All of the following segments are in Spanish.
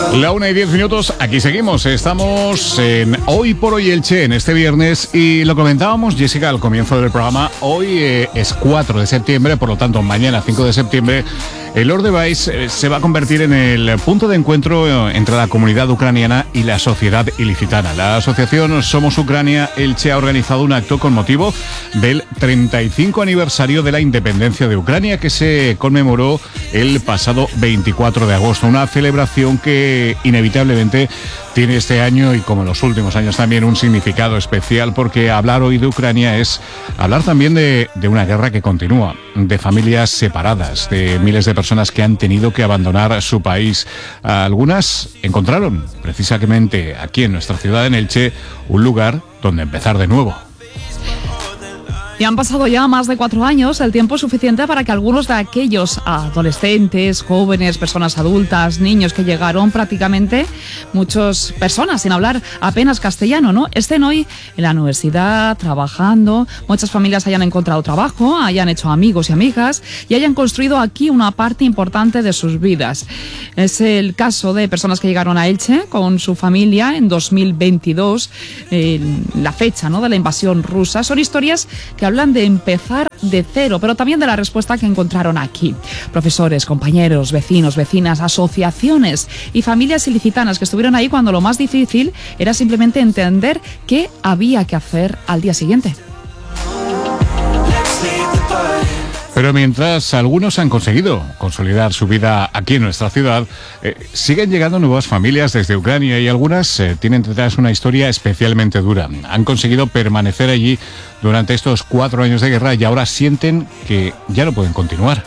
La 1:10, aquí seguimos. Estamos en Hoy por Hoy Elche, en este viernes, y lo comentábamos, Jessica, al comienzo del programa. Hoy es 4 de septiembre, por lo tanto, mañana, 5 de septiembre, el Lord Device se va a convertir en el punto de encuentro entre la comunidad ucraniana y la sociedad ilicitana. La asociación Somos Ucrania Elche ha organizado un acto con motivo del 35 aniversario de la independencia de Ucrania, que se conmemoró el pasado 24 de agosto. Una celebración que inevitablemente tiene este año, y como en los últimos años también, un significado especial, porque hablar hoy de Ucrania es hablar también de una guerra que continúa, de familias separadas, de miles de personas que han tenido que abandonar su país. Algunas encontraron precisamente aquí en nuestra ciudad, en Elche, un lugar donde empezar de nuevo. Y han pasado ya más de 4 años, el tiempo suficiente para que algunos de aquellos adolescentes, jóvenes, personas adultas, niños que llegaron, prácticamente muchas personas sin hablar apenas castellano, ¿no?, estén hoy en la universidad, trabajando, muchas familias hayan encontrado trabajo, hayan hecho amigos y amigas y hayan construido aquí una parte importante de sus vidas. Es el caso de personas que llegaron a Elche con su familia en 2022, la fecha, ¿no?, de la invasión rusa. Son historias que hablan de empezar de cero, pero también de la respuesta que encontraron aquí. Profesores, compañeros, vecinos, vecinas, asociaciones y familias ilicitanas que estuvieron ahí cuando lo más difícil era simplemente entender qué había que hacer al día siguiente. Pero mientras algunos han conseguido consolidar su vida aquí en nuestra ciudad, siguen llegando nuevas familias desde Ucrania, y algunas tienen detrás una historia especialmente dura. Han conseguido permanecer allí durante estos 4 años de guerra y ahora sienten que ya no pueden continuar.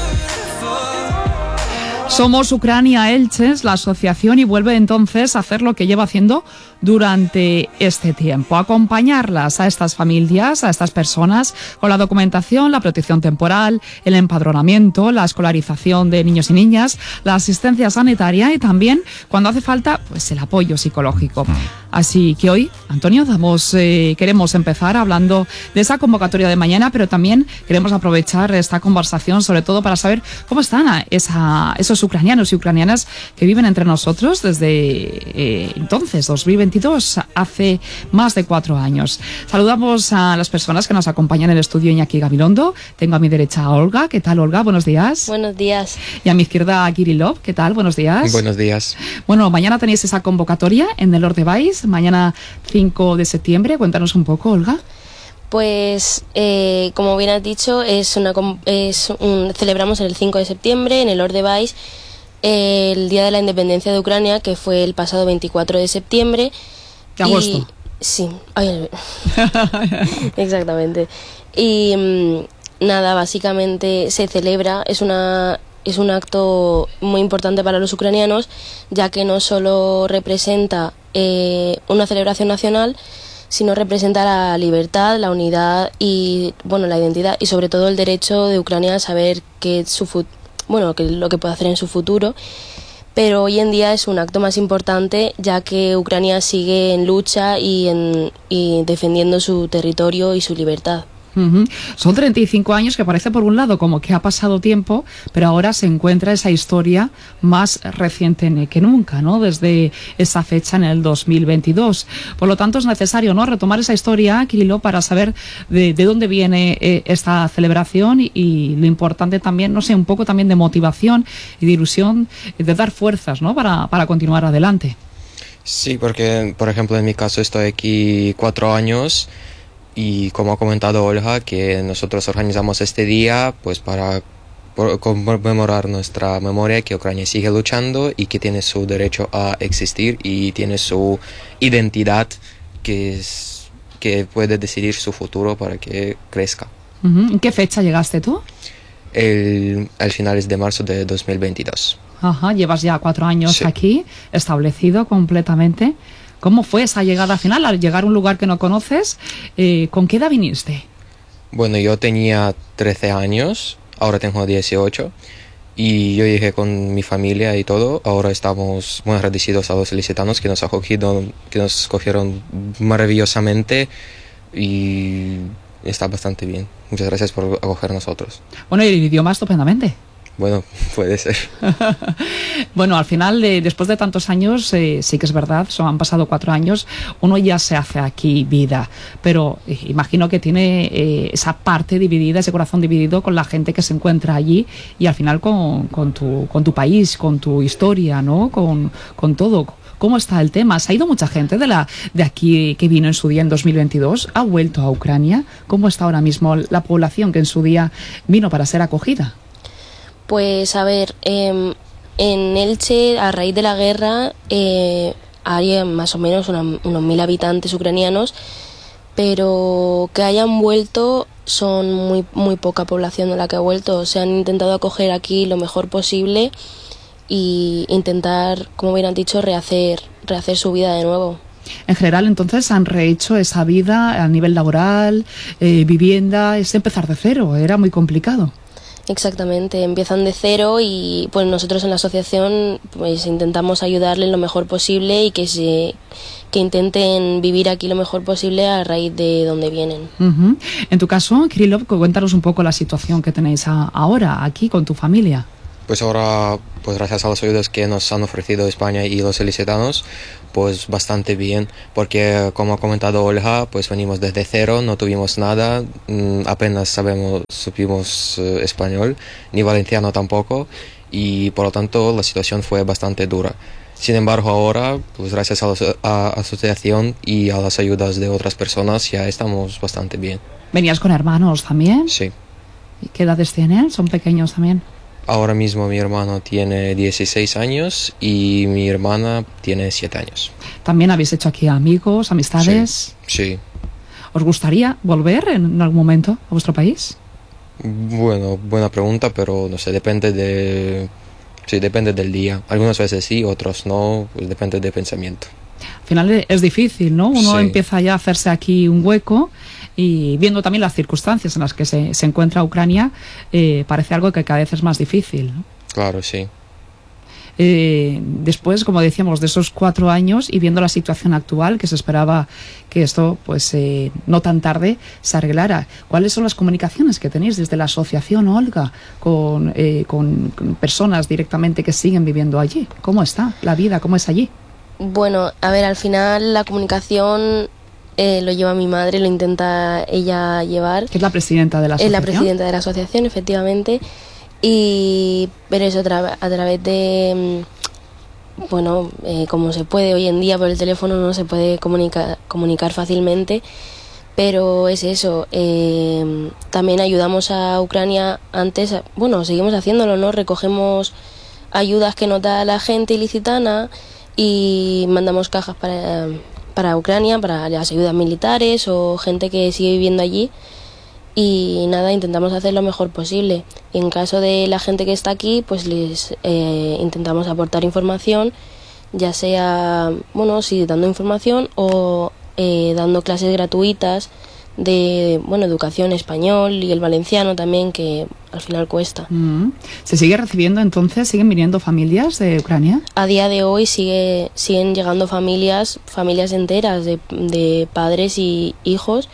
Somos Ucrania Elche, es la asociación, y vuelve entonces a hacer lo que lleva haciendo durante este tiempo: acompañarlas a estas familias, a estas personas, con la documentación, la protección temporal, el empadronamiento, la escolarización de niños y niñas, la asistencia sanitaria y también, cuando hace falta, pues el apoyo psicológico. Así que hoy, Antonio, queremos empezar hablando de esa convocatoria de mañana, pero también queremos aprovechar esta conversación sobre todo para saber cómo están esos ucranianos y ucranianas que viven entre nosotros desde entonces, 2022, hace más de 4 años. Saludamos a las personas que nos acompañan en el estudio. Iñaki Gabilondo, tengo a mi derecha a Olga. ¿Qué tal, Olga? Buenos días. Buenos días. Y a mi izquierda a Kirillov. ¿Qué tal? Buenos días. Buenos días. Bueno, mañana tenéis esa convocatoria en el Lord Device, mañana 5 de septiembre. Cuéntanos un poco, Olga. Pues, como bien has dicho, celebramos el 5 de septiembre en el Lord Device el Día de la Independencia de Ucrania, que fue el pasado 24 de septiembre. ¿De agosto? Sí. Exactamente. Y nada, básicamente se celebra, es un acto muy importante para los ucranianos, ya que no solo representa una celebración nacional, sino representa la libertad, la unidad y, bueno, la identidad y sobre todo el derecho de Ucrania a saber lo que puede hacer en su futuro. Pero hoy en día es un acto más importante, ya que Ucrania sigue en lucha y defendiendo su territorio y su libertad. Son 35 años que parece por un lado como que ha pasado tiempo, pero ahora se encuentra esa historia más reciente que nunca, ¿no?, desde esa fecha en el 2022. Por lo tanto es necesario, ¿no?, retomar esa historia, Kirilo, para saber de dónde viene esta celebración y lo importante también, no sé, un poco también de motivación y de ilusión, de dar fuerzas, ¿no?, para continuar adelante. Sí, porque por ejemplo en mi caso estoy aquí 4 años. Y como ha comentado Olga, que nosotros organizamos este día pues para conmemorar nuestra memoria, que Ucrania sigue luchando y que tiene su derecho a existir y tiene su identidad, que puede decidir su futuro para que crezca. ¿En qué fecha llegaste tú? Al finales de marzo de 2022. Ajá, llevas ya 4 años sí. Aquí, establecido completamente. ¿Cómo fue esa llegada final, al llegar a un lugar que no conoces? ¿Con qué edad viniste? Bueno, yo tenía 13 años, ahora tengo 18, y yo llegué con mi familia y todo. Ahora estamos muy agradecidos a los ilicitanos que nos cogieron maravillosamente, y está bastante bien. Muchas gracias por acoger a nosotros. Bueno, y el idioma estupendamente. Bueno, puede ser. Bueno, al final, después de tantos años, sí que es verdad, han pasado 4 años, uno ya se hace aquí vida, pero imagino que tiene esa parte dividida, ese corazón dividido con la gente que se encuentra allí y al final con tu país, con tu historia, ¿no? Con todo. ¿Cómo está el tema? ¿Se ha ido mucha gente de aquí que vino en su día en 2022? ¿Ha vuelto a Ucrania? ¿Cómo está ahora mismo la población que en su día vino para ser acogida? Pues a ver, en Elche, a raíz de la guerra, hay más o menos unos 1.000 habitantes ucranianos, pero que hayan vuelto son muy poca población de la que ha vuelto. Se han intentado acoger aquí lo mejor posible y intentar, como bien han dicho, rehacer su vida de nuevo. En general, entonces, han rehecho esa vida a nivel laboral, vivienda, es empezar de cero, era muy complicado. Exactamente, empiezan de cero y pues nosotros en la asociación pues intentamos ayudarles lo mejor posible y que intenten vivir aquí lo mejor posible a raíz de donde vienen. Uh-huh. En tu caso, Kirillov, cuéntanos un poco la situación que tenéis ahora aquí con tu familia. Pues ahora, pues gracias a las ayudas que nos han ofrecido España y los ilicitanos, pues bastante bien, porque como ha comentado Olga, pues venimos desde cero, no tuvimos nada, apenas supimos español, ni valenciano tampoco, y por lo tanto la situación fue bastante dura. Sin embargo, ahora, pues gracias a la asociación y a las ayudas de otras personas, ya estamos bastante bien. ¿Venías con hermanos también? Sí. ¿Y qué edades tienen? ¿Son pequeños también? Ahora mismo mi hermano tiene 16 años y mi hermana tiene 7 años. ¿También habéis hecho aquí amigos, amistades? Sí. ¿Os gustaría volver en algún momento a vuestro país? Bueno, buena pregunta, pero no sé, depende del día. Algunas veces sí, otros no, pues depende del pensamiento. Al final es difícil, ¿no? Uno Sí. empieza ya a hacerse aquí un hueco y viendo también las circunstancias en las que se encuentra Ucrania, parece algo que cada vez es más difícil, ¿no? Claro, sí. Después, como decíamos, de esos 4 años y viendo la situación actual, que se esperaba que esto, pues no tan tarde, se arreglara. ¿Cuáles son las comunicaciones que tenéis desde la asociación, Olga, con personas directamente que siguen viviendo allí? ¿Cómo está la vida? ¿Cómo es allí? Bueno, a ver, al final la comunicación lo lleva mi madre, lo intenta ella llevar. Que es la presidenta de la Es asociación. la presidenta de la asociación, efectivamente. Pero eso a través de, bueno, como se puede hoy en día por el teléfono no se puede comunicar fácilmente, pero es eso. También ayudamos a Ucrania antes, bueno, seguimos haciéndolo, ¿no? Recogemos ayudas que nos da la gente ilicitana y mandamos cajas para Ucrania, para las ayudas militares o gente que sigue viviendo allí. Y nada, intentamos hacer lo mejor posible. En caso de la gente que está aquí, pues les intentamos aportar información, ya sea, bueno, sí, dando información o dando clases gratuitas de, bueno, educación español y el valenciano también, que al final cuesta. ¿Se sigue recibiendo entonces? ¿Siguen viniendo familias de Ucrania? A día de hoy siguen llegando familias enteras de padres y hijos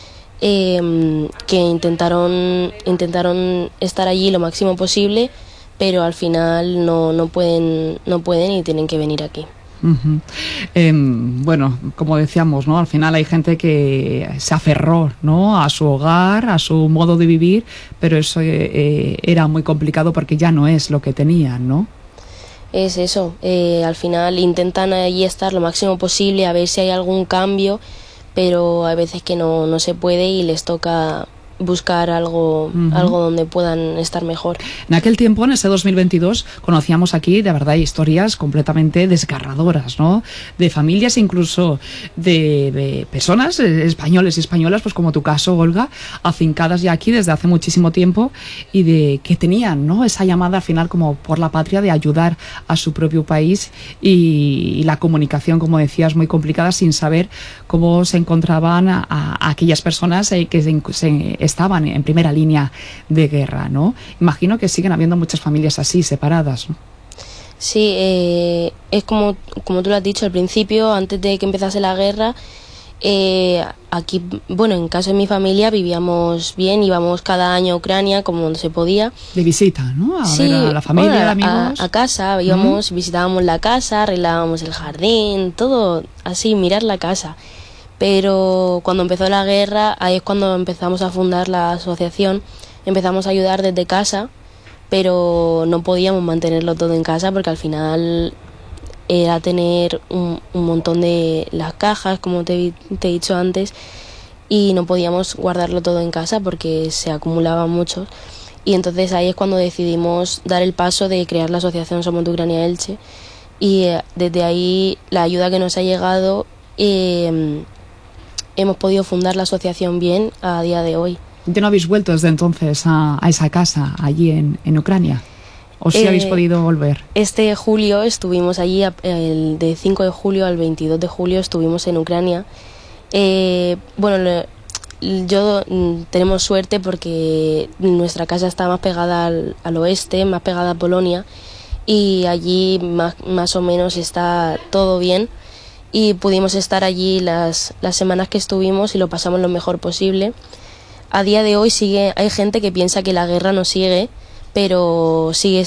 que intentaron estar allí lo máximo posible, pero al final no pueden y tienen que venir aquí. Uh-huh. Bueno, como decíamos, ¿no? Al final hay gente que se aferró, ¿no?, a su hogar, a su modo de vivir, pero eso era muy complicado porque ya no es lo que tenían, ¿no? Es eso, al final intentan allí estar lo máximo posible, a ver si hay algún cambio, pero hay veces que no se puede y les toca buscar algo donde puedan estar mejor. En aquel tiempo, en ese 2022, conocíamos aquí, de verdad, historias completamente desgarradoras, ¿no? De familias, incluso de personas, españoles y españolas, pues como tu caso, Olga, afincadas ya aquí desde hace muchísimo tiempo y de que tenían, ¿no?, esa llamada al final como por la patria de ayudar a su propio país y la comunicación, como decías, muy complicada, sin saber cómo se encontraban a aquellas personas que estaban en primera línea de guerra, ¿no? Imagino que siguen habiendo muchas familias así, separadas, ¿no? Sí, es como tú lo has dicho al principio, antes de que empezase la guerra, Aquí, bueno, en caso de mi familia vivíamos bien, íbamos cada año a Ucrania como se podía. De visita, ¿no? A Sí, ver a la familia, bueno, amigos. a casa, íbamos, visitábamos la casa, arreglábamos el jardín, todo así, mirar la casa. Pero cuando empezó la guerra, ahí es cuando empezamos a fundar la asociación, empezamos a ayudar desde casa, pero no podíamos mantenerlo todo en casa porque al final era tener un montón de las cajas, como te he dicho antes, y no podíamos guardarlo todo en casa porque se acumulaba mucho. Y entonces ahí es cuando decidimos dar el paso de crear la asociación Somos de Ucrania Elche, y desde ahí la ayuda que nos ha llegado, hemos podido fundar la asociación bien a día de hoy. ¿Ya no habéis vuelto desde entonces a esa casa allí en Ucrania? ¿O sí habéis podido volver? Este julio estuvimos allí, de 5 de julio al 22 de julio estuvimos en Ucrania. Bueno, tenemos suerte porque nuestra casa está más pegada al oeste, más pegada a Polonia, y allí más o menos está todo bien. Y pudimos estar allí las semanas que estuvimos y lo pasamos lo mejor posible. A día de hoy hay gente que piensa que la guerra no sigue, pero sigue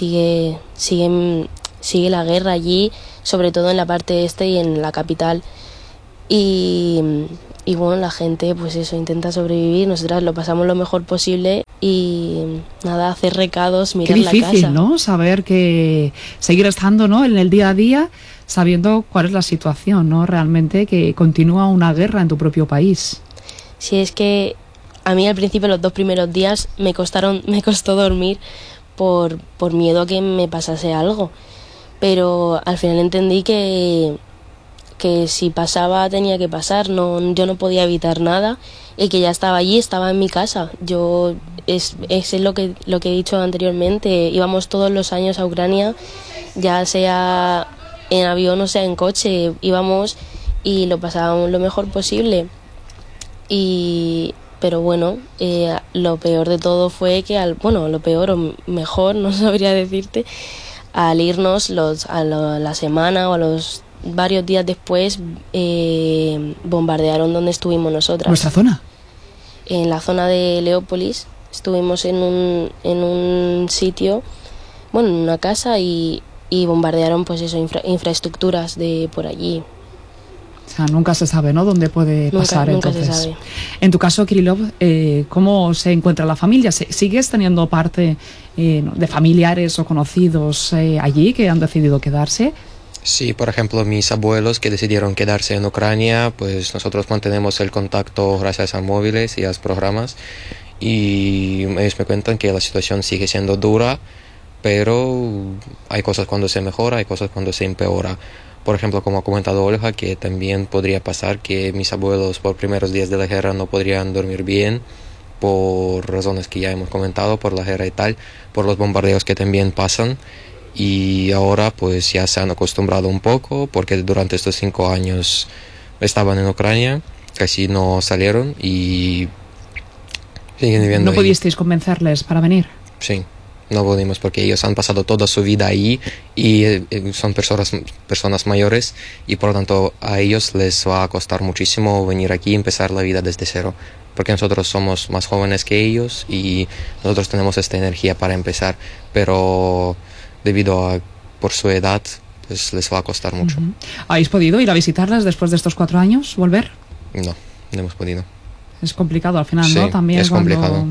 la guerra allí, sobre todo en la parte este y en la capital. Y bueno, la gente pues eso, intenta sobrevivir, nosotras lo pasamos lo mejor posible y nada, hacer recados, mirar la casa. Qué difícil, ¿no? Saber que seguir estando, ¿no?, en el día a día, sabiendo cuál es la situación, ¿no? Realmente que continúa una guerra en tu propio país. Sí, es que a mí al principio, los 2 primeros días, me costó dormir por miedo a que me pasase algo. Pero al final entendí que si pasaba tenía que pasar, yo no podía evitar nada, y que ya estaba allí, estaba en mi casa. Es lo que he dicho anteriormente, íbamos todos los años a Ucrania, ya sea en avión o sea en coche, íbamos y lo pasábamos lo mejor posible. Pero bueno, lo peor de todo fue que lo peor o mejor, no sabría decirte, al irnos a la semana o a los varios días después, bombardearon donde estuvimos nosotras. ¿Nuestra zona? En la zona de Leópolis, estuvimos en un sitio, bueno, en una casa, y bombardearon pues eso, infraestructuras de por allí. O sea, nunca se sabe, ¿no?, dónde puede pasar. Nunca entonces. se sabe. En tu caso, Kirillov, ¿cómo se encuentra la familia? ¿Sigues teniendo parte de familiares o conocidos allí que han decidido quedarse? Sí, por ejemplo, mis abuelos que decidieron quedarse en Ucrania, pues nosotros mantenemos el contacto gracias a móviles y a los programas, y ellos me cuentan que la situación sigue siendo dura, pero hay cosas cuando se mejora, hay cosas cuando se empeora. Por ejemplo, como ha comentado Olga, que también podría pasar que mis abuelos por primeros días de la guerra no podrían dormir bien por razones que ya hemos comentado, por la guerra y tal, por los bombardeos que también pasan. Y ahora pues ya se han acostumbrado un poco porque durante estos 5 años estaban en Ucrania, casi no salieron y siguen viviendo. ¿No pudisteis convencerles para venir? Sí, no pudimos porque ellos han pasado toda su vida ahí y son personas mayores, y por lo tanto a ellos les va a costar muchísimo venir aquí y empezar la vida desde cero, porque nosotros somos más jóvenes que ellos y nosotros tenemos esta energía para empezar, pero por su edad, pues les va a costar mucho. Uh-huh. ¿Habéis podido ir a visitarlas después de estos 4 años, volver? No hemos podido. Es complicado al final, sí, ¿no? También es complicado.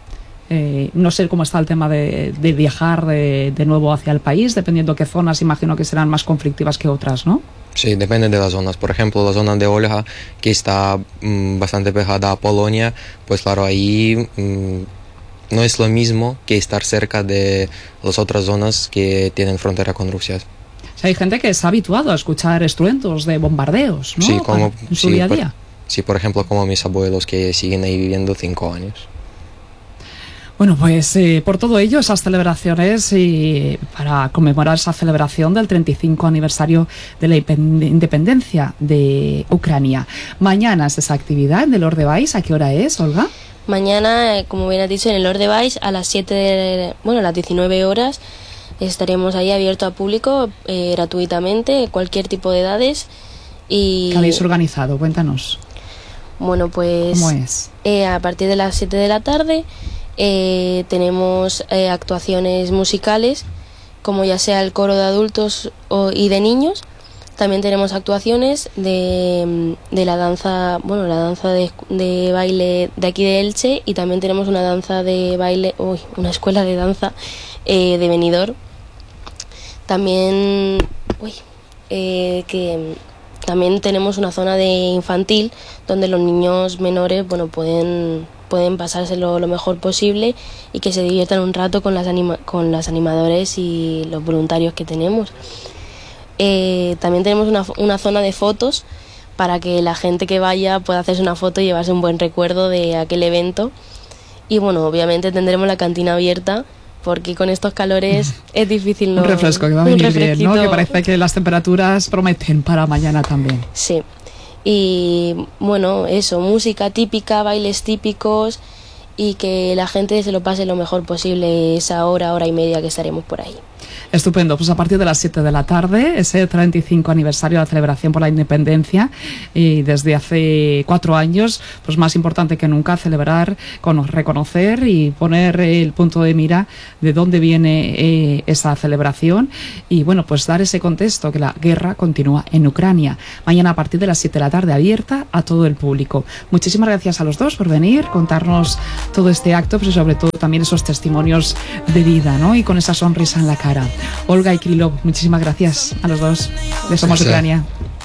No sé cómo está el tema de viajar de nuevo hacia el país, dependiendo qué zonas, imagino que serán más conflictivas que otras, ¿no? Sí, depende de las zonas. Por ejemplo, la zona de Olga, que está bastante pegada a Polonia, pues claro, ahí no es lo mismo que estar cerca de las otras zonas que tienen frontera con Rusia. O sea, hay gente que se ha habituado a escuchar estruendos de bombardeos, ¿no? Sí, en su día a día. Sí, por ejemplo, como mis abuelos que siguen ahí viviendo 5 años. Bueno, pues por todo ello, esas celebraciones y para conmemorar esa celebración del 35 aniversario de la independencia de Ucrania. Mañana es esa actividad del Ordebais. ¿A qué hora es, Olga? Mañana, como bien has dicho, en el Ordebais a las 19 horas estaremos ahí abierto a público gratuitamente, cualquier tipo de edades, Y ¿Qué habéis organizado? Cuéntanos. bueno, pues ¿Cómo es? a partir de las 7 de la tarde tenemos actuaciones musicales, como ya sea el coro de adultos y de niños. También tenemos actuaciones de la danza, bueno, la danza de baile de aquí de Elche, y también tenemos una danza de baile, una escuela de danza de Benidorm. También, también tenemos una zona de infantil donde los niños menores, bueno, pueden pasárselo lo mejor posible y que se diviertan un rato con las animadores y los voluntarios que tenemos. También tenemos una zona de fotos para que la gente que vaya pueda hacerse una foto y llevarse un buen recuerdo de aquel evento. Y bueno, obviamente tendremos la cantina abierta, porque con estos calores es difícil Un refresco que va a venir bien, ¿no? Que parece que las temperaturas prometen para mañana también. Sí. Y bueno, eso, música típica, bailes típicos, y que la gente se lo pase lo mejor posible esa hora y media que estaremos por ahí. Estupendo, pues a partir de las 7 de la tarde, ese 35 aniversario de la celebración por la independencia, y desde hace 4 años, pues más importante que nunca celebrar, reconocer y poner el punto de mira de dónde viene esa celebración, y bueno, pues dar ese contexto que la guerra continúa en Ucrania. Mañana a partir de las 7 de la tarde, abierta a todo el público. Muchísimas gracias a los dos por venir, contarnos todo este acto, pero sobre todo también esos testimonios de vida, ¿no? Y con esa sonrisa en la cara. Olga y Kirillov, muchísimas gracias a los dos de Somos Ucrania.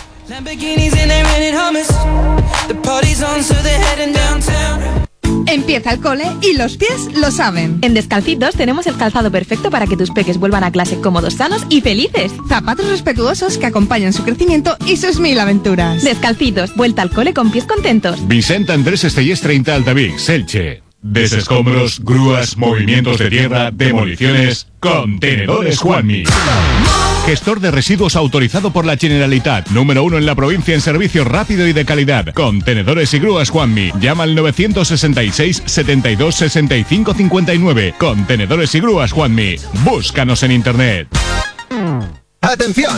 Empieza el cole y los pies lo saben. En Descalcitos tenemos el calzado perfecto para que tus peques vuelvan a clase cómodos, sanos y felices. Zapatos respetuosos que acompañan su crecimiento y sus 1000 aventuras. Descalcitos, vuelta al cole con pies contentos. Vicente Andrés Estellés 30 Altavix, Elche. Desescombros, grúas, movimientos de tierra, demoliciones, Contenedores Juanmi. Gestor de residuos autorizado por la Generalitat. Número 1 en la provincia en servicio rápido y de calidad. Contenedores y grúas Juanmi. Llama al 966 72 65 59. Contenedores y grúas Juanmi. Búscanos en internet. ¡Atención!